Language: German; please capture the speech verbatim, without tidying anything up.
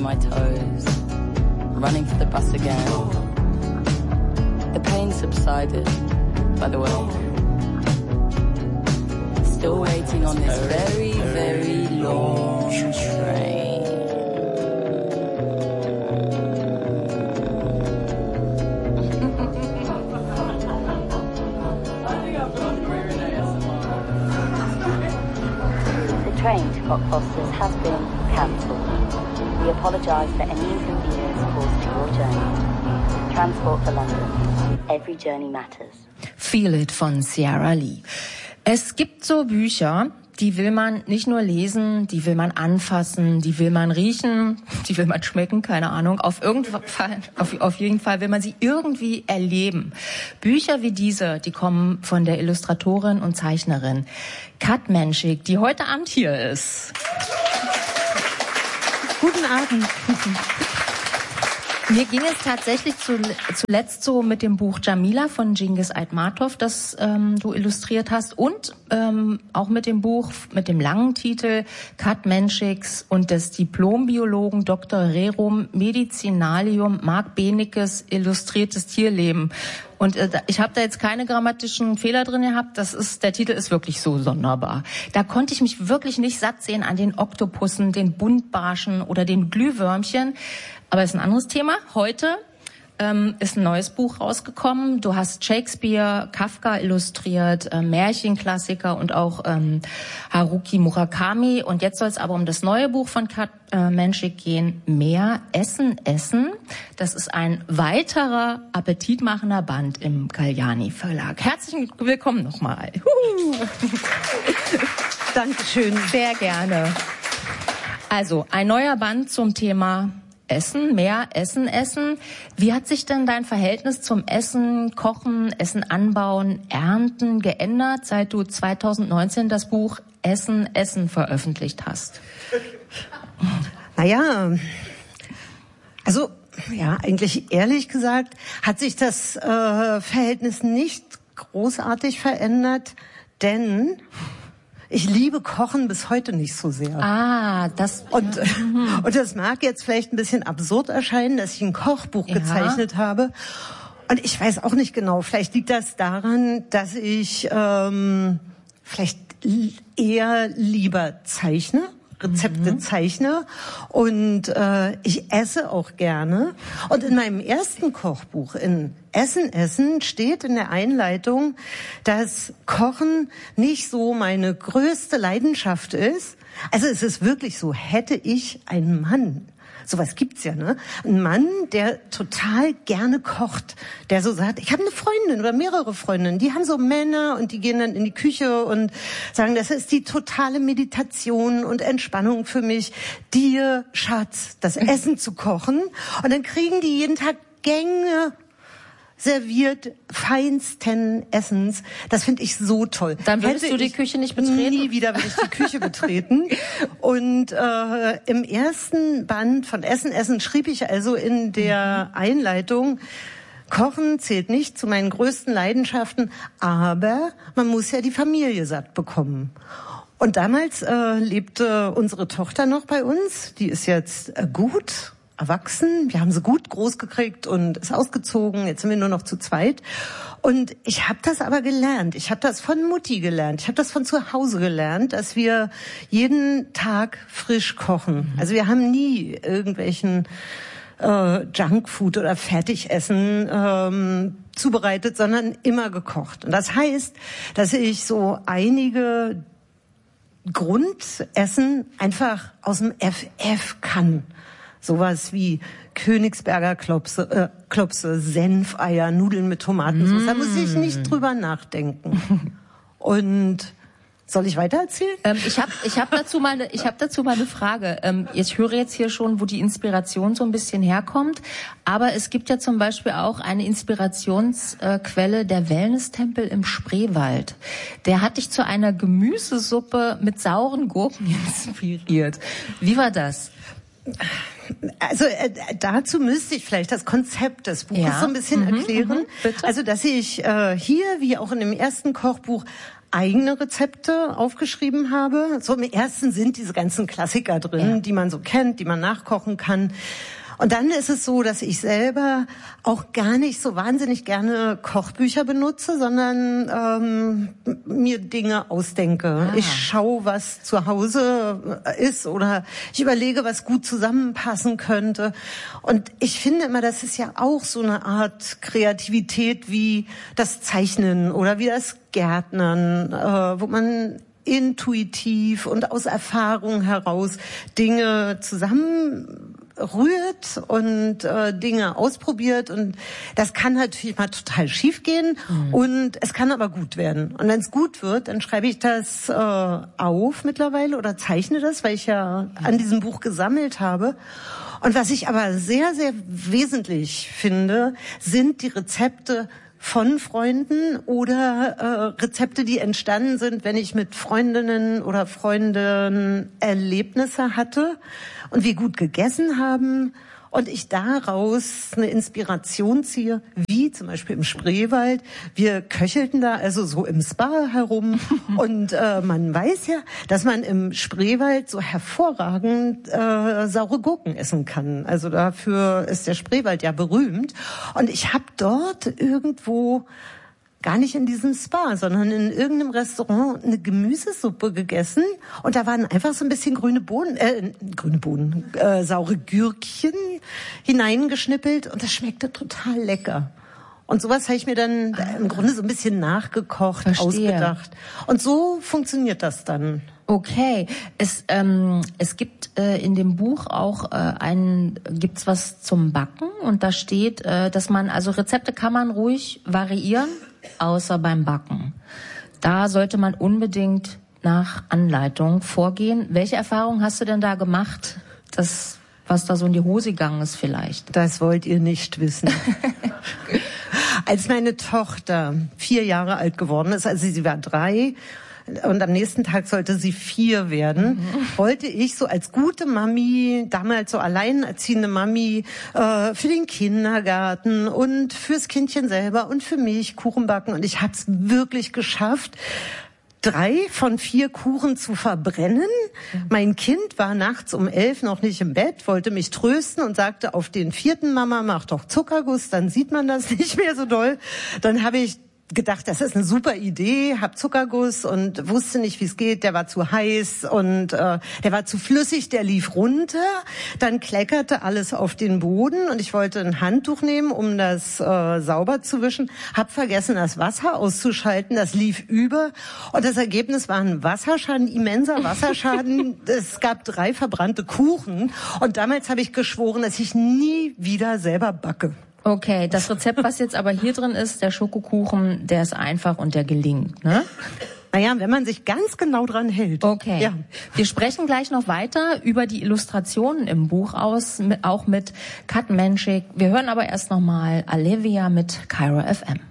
between my toes, running for the bus again. The pain subsided, by the way. Still waiting on this very, very long train. The train to Cockfosters has been cancelled. We apologise for any inconvenience caused to your journey. Transport for London. Every journey matters. Feel It von Ciara Lee. Es gibt so Bücher, die will man nicht nur lesen, die will man anfassen, die will man riechen, die will man schmecken, keine Ahnung. Auf, irgendein Fall, auf, auf jeden Fall will man sie irgendwie erleben. Bücher wie diese, die kommen von der Illustratorin und Zeichnerin Kat Menschik, die heute Abend hier ist. Guten Abend. Mir ging es tatsächlich zu, zuletzt so mit dem Buch Jamila von Cengiz Aytmatov, das ähm, du illustriert hast, und ähm, auch mit dem Buch mit dem langen Titel Kat Menschiks und des Diplombiologen Doktor Rerum Medicinalium Marc Benekes illustriertes Tierleben. Und äh, ich habe da jetzt keine grammatischen Fehler drin gehabt. Das ist, der Titel ist wirklich so sonderbar. Da konnte ich mich wirklich nicht satt sehen an den Oktopussen, den Buntbarschen oder den Glühwürmchen. Aber es ist ein anderes Thema. Heute ähm, ist ein neues Buch rausgekommen. Du hast Shakespeare, Kafka illustriert, äh, Märchenklassiker und auch ähm, Haruki Murakami. Und jetzt soll es aber um das neue Buch von Kat äh, Menschik gehen, Mehr Essen, Essen. Das ist ein weiterer appetitmachender Band im Galliani Verlag. Herzlich willkommen nochmal. Dankeschön. Sehr gerne. Also, ein neuer Band zum Thema Essen, mehr Essen, Essen. Wie hat sich denn dein Verhältnis zum Essen, Kochen, Essen anbauen, Ernten geändert, seit du zweitausendneunzehn das Buch Essen, Essen veröffentlicht hast? Naja, also ja, eigentlich ehrlich gesagt hat sich das äh, Verhältnis nicht großartig verändert, denn ich liebe Kochen bis heute nicht so sehr. Ah, das... Und, und das mag jetzt vielleicht ein bisschen absurd erscheinen, dass ich ein Kochbuch ja. gezeichnet habe. Und ich weiß auch nicht genau, vielleicht liegt das daran, dass ich ähm, vielleicht eher lieber zeichne, Rezepte mhm. zeichne, und äh, ich esse auch gerne. Und in meinem ersten Kochbuch, in Essen, Essen, steht in der Einleitung, dass Kochen nicht so meine größte Leidenschaft ist. Also es ist wirklich so, hätte ich einen Mann, sowas gibt's ja, ne? Ein Mann, der total gerne kocht, der so sagt, ich habe eine Freundin oder mehrere Freundinnen, die haben so Männer und die gehen dann in die Küche und sagen, das ist die totale Meditation und Entspannung für mich, dir, Schatz, das Essen zu kochen. Und dann kriegen die jeden Tag Gänge serviert, feinsten Essens. Das finde ich so toll. Dann würdest Hätte du die Küche nicht betreten? Nie wieder würde ich die Küche betreten. Und äh, im ersten Band von Essen, Essen schrieb ich also in der Einleitung, Kochen zählt nicht zu meinen größten Leidenschaften, aber man muss ja die Familie satt bekommen. Und damals äh, lebte unsere Tochter noch bei uns. Die ist jetzt äh, gut erwachsen. Wir haben sie gut groß gekriegt und ist ausgezogen. Jetzt sind wir nur noch zu zweit. Und ich habe das aber gelernt. Ich habe das von Mutti gelernt. Ich habe das von zu Hause gelernt, dass wir jeden Tag frisch kochen. Also wir haben nie irgendwelchen äh, Junkfood oder Fertigessen ähm, zubereitet, sondern immer gekocht. Und das heißt, dass ich so einige Grundessen einfach aus dem F F kann. Sowas wie Königsberger Klopse, äh, Klopse, Senfeier, Nudeln mit Tomatensauce. Mm. Da muss ich nicht drüber nachdenken. Und soll ich weitererzählen? Ähm, ich habe ich hab dazu mal eine, ich habe dazu mal eine Frage. Ähm, ich höre jetzt hier schon, wo die Inspiration so ein bisschen herkommt. Aber es gibt ja zum Beispiel auch eine Inspirationsquelle, der Wellness-Tempel im Spreewald. Der hat dich zu einer Gemüsesuppe mit sauren Gurken inspiriert. Wie war das? Also äh, dazu müsste ich vielleicht das Konzept des Buches ja. so ein bisschen mhm, erklären. Mhm, bitte. Also dass ich äh, hier, wie auch in dem ersten Kochbuch, eigene Rezepte aufgeschrieben habe. So im ersten sind diese ganzen Klassiker drin, ja. die man so kennt, die man nachkochen kann. Und dann ist es so, dass ich selber auch gar nicht so wahnsinnig gerne Kochbücher benutze, sondern ähm, mir Dinge ausdenke. Ah. Ich schaue, was zu Hause ist oder ich überlege, was gut zusammenpassen könnte. Und ich finde immer, das ist ja auch so eine Art Kreativität wie das Zeichnen oder wie das Gärtnern, äh, wo man intuitiv und aus Erfahrung heraus Dinge zusammen rührt und äh, Dinge ausprobiert, und das kann natürlich mal total schief gehen, mhm. und es kann aber gut werden. Und wenn es gut wird, dann schreibe ich das äh, auf mittlerweile oder zeichne das, weil ich ja mhm. an diesem Buch gesammelt habe. Und was ich aber sehr, sehr wesentlich finde, sind die Rezepte von Freunden oder äh, Rezepte, die entstanden sind, wenn ich mit Freundinnen oder Freunden Erlebnisse hatte und wir gut gegessen haben und ich daraus eine Inspiration ziehe, wie zum Beispiel im Spreewald. Wir köchelten da also so im Spa herum und äh, man weiß ja, dass man im Spreewald so hervorragend äh, saure Gurken essen kann. Also dafür ist der Spreewald ja berühmt. Und ich habe dort irgendwo, gar nicht in diesem Spa, sondern in irgendeinem Restaurant eine Gemüsesuppe gegessen, und da waren einfach so ein bisschen grüne Bohnen, äh, grüne Bohnen, äh, saure Gürkchen hineingeschnippelt, und das schmeckte total lecker. Und sowas habe ich mir dann ah. im Grunde so ein bisschen nachgekocht, Verstehe. ausgedacht. Und so funktioniert das dann. Okay, es ähm, es gibt äh, in dem Buch auch äh, ein gibt's was zum Backen, und da steht, äh, dass man also Rezepte kann man ruhig variieren, außer beim Backen. Da sollte man unbedingt nach Anleitung vorgehen. Welche Erfahrungen hast du denn da gemacht, dass was da so in die Hose gegangen ist vielleicht? Das wollt ihr nicht wissen. Als meine Tochter vier Jahre alt geworden ist, also sie war drei, und am nächsten Tag sollte sie vier werden, mhm. wollte ich so als gute Mami, damals so alleinerziehende Mami, äh, für den Kindergarten und fürs Kindchen selber und für mich Kuchen backen. Und ich habe es wirklich geschafft, drei von vier Kuchen zu verbrennen. Mhm. Mein Kind war nachts um elf noch nicht im Bett, wollte mich trösten und sagte auf den vierten, Mama, mach doch Zuckerguss, dann sieht man das nicht mehr so doll. Dann habe ich gedacht, das ist eine super Idee, hab Zuckerguss und wusste nicht, wie es geht. Der war zu heiß und äh, der war zu flüssig, der lief runter. Dann kleckerte alles auf den Boden und ich wollte ein Handtuch nehmen, um das äh, sauber zu wischen. Hab vergessen, das Wasser auszuschalten. Das lief über und das Ergebnis war ein Wasserschaden, immenser Wasserschaden. Es gab drei verbrannte Kuchen und damals habe ich geschworen, dass ich nie wieder selber backe. Okay, das Rezept, was jetzt aber hier drin ist, der Schokokuchen, der ist einfach und der gelingt, ne? Naja, wenn man sich ganz genau dran hält. Okay. Ja. Wir sprechen gleich noch weiter über die Illustrationen im Buch aus, auch mit Kat Menschik. Wir hören aber erst nochmal Olivia mit Cairo F M.